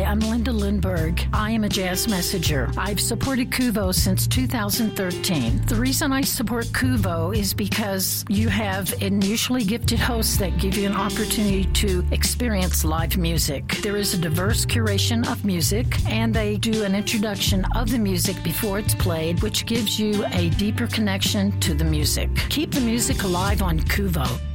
I'm Linda Lindberg. I am a jazz messenger. I've supported Kuvo since 2013. The reason I support Kuvo is because you have unusually gifted hosts that give you an opportunity to experience live music. There is a diverse curation of music, and they do an introduction of the music before it's played, which gives you a deeper connection to the music. Keep the music alive on Kuvo.